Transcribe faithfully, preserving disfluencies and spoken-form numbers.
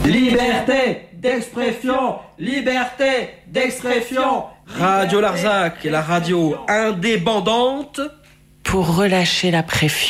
Liberté d'expression, liberté d'expression. Radio Larzac, la radio indépendante pour relâcher la pression.